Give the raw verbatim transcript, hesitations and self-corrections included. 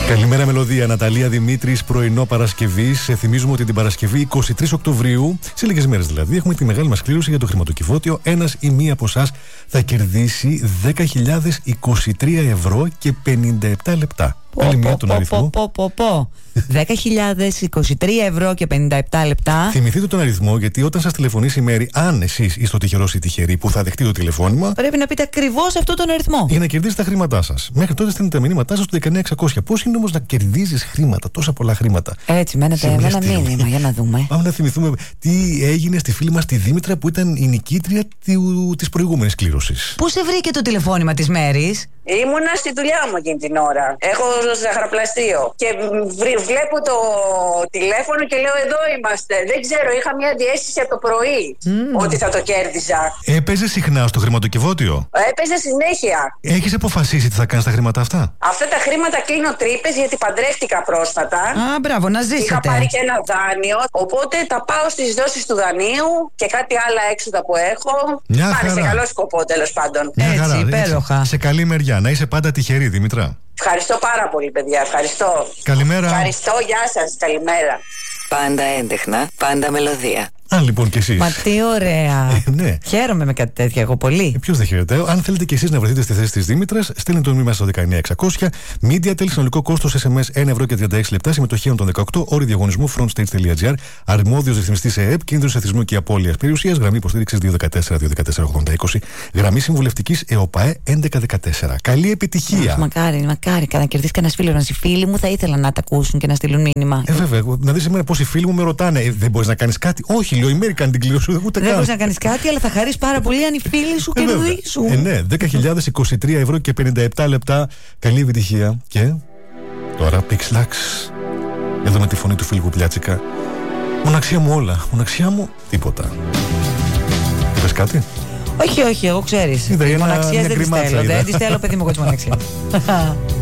Καλημέρα, Μελωδία. Ναταλία Δημήτρης, πρωινό Παρασκευής. Θυμίζουμε ότι την Παρασκευή εικοστή τρίτη Οκτωβρίου, σε λίγες μέρες δηλαδή, έχουμε τη μεγάλη μας κλήρωση για το χρηματοκιβώτιο. Ένας ή μία από εσάς θα κερδίσει δέκα χιλιάδες είκοσι τρία ευρώ και πενήντα επτά λεπτά. Άλλη μία τον αριθμό. Πω, πω, πω. δέκα χιλιάδες είκοσι τρία ευρώ και πενήντα επτά λεπτά. Θυμηθείτε τον αριθμό, γιατί όταν σας τηλεφωνήσει η Μέρη, αν εσείς είστε ο τυχερός ή τυχερή που θα δεχτεί το τηλεφώνημα, πρέπει να πείτε ακριβώς αυτό τον αριθμό για να κερδίσετε τα χρήματά σας. Μέχρι τότε στέλνετε τα μηνύματά σας στο δεκαεννιά εξακόσια. Πώς είναι όμως να κερδίζεις χρήματα, τόσα πολλά χρήματα? Έτσι, μένετε με ένα μήνυμα, για να δούμε. Πάμε να θυμηθούμε τι έγινε στη φίλη μας τη Δήμητρα, που ήταν η νικήτρια της προηγούμενης κλήρωσης. Πού σε βρήκε το τηλεφώνημα της Μέρης? Ήμουνα στη δουλειά μου εκείνη την ώρα. Έχω ζαχαροπλαστείο. Και βλέπω το τηλέφωνο και λέω: εδώ είμαστε. Δεν ξέρω, είχα μια διαίσθηση από το πρωί mm. ότι θα το κέρδιζα. Έπαιζε συχνά στο χρηματοκιβώτιο? Έπαιζε συνέχεια. Έχεις αποφασίσει τι θα κάνεις τα χρήματα αυτά? Αυτά τα χρήματα κλείνω τρύπες, γιατί παντρεύτηκα πρόσφατα. Α, μπράβο, να ζήσετε. Είχα πάρει και ένα δάνειο. Οπότε τα πάω στις δόσεις του δανείου και κάτι άλλα έξοδα που έχω. Μια Πάνε σε καλό σκοπό, τέλος πάντων. Μια έτσι, χαρά, υπέροχα. Έτσι. Σε καλή μεριά. Να είσαι πάντα τυχερή, Δήμητρα. Ευχαριστώ πάρα πολύ, παιδιά. Ευχαριστώ. Καλημέρα. Ευχαριστώ. Γεια σας. Καλημέρα. Πάντα έντεχνα, πάντα μελωδία. Αν λοιπόν κι εσείς. Μα τι ωραία. Ε, ναι. Χαίρομαι με κάτι τέτοιο, εγώ πολύ. Ε, Ποιος δεν χαίρεται? Αν θέλετε κι εσείς να βρεθείτε στη θέση της Δήμητρας, στέλνετε το μήνυμα στο δεκαεννιά εξακόσια. Mediatel, συνολικό κόστος ες εμ ες ένα ευρώ και τριάντα έξι λεπτά. Συμμετοχή των δεκαοκτώ. Όροι διαγωνισμού frontstage.gr. Αρμόδιος ρυθμιστής ΕΕΠ. Κίνδυνος εθισμού και απώλειας περιουσίας. Γραμμή υποστήριξης δύο ένα τέσσερα δύο ένα τέσσερα ογδόντα είκοσι. Γραμμή συμβουλευτικής ΕΟΠΑΕ έντεκα δεκατέσσερα. Καλή επιτυχία. Αχ, μακάρι, μακάρι. Να κερδίσει κανένα φίλο. Να οι φίλοι μου θα ήθελα να τα ακούσουν και να στείλουν μήνυμα. Ε, βέβαια. Να δεις εμένα πόσοι φίλοι μου με ρωτάνε. Ε, δεν μπορείς να κάνεις κάτι? Όχι, λέω, η Μέρη κάνει την κλήρωση. Ούτε δεν μπορείς να κάνεις κάτι, αλλά θα χαρείς πάρα πολύ αν οι φίλοι σου κερδίσουν. Ε, ναι, δέκα χιλιάδες είκοσι τρία ευρώ και πενήντα επτά λεπτά. Καλή επιτυχία. Και τώρα Pixlax. Εδώ με τη φωνή του Φίλιππου Πλιάτσικα. Μοναξιά μου όλα. Μοναξιά μου τίποτα. Είπες κάτι? Όχι, όχι, εγώ ξέρεις. Είδα, Μοναξίες δεν τις θέλω. είδα. Δεν τις θέλω, παιδί μου, εγώ τις μοναξίες.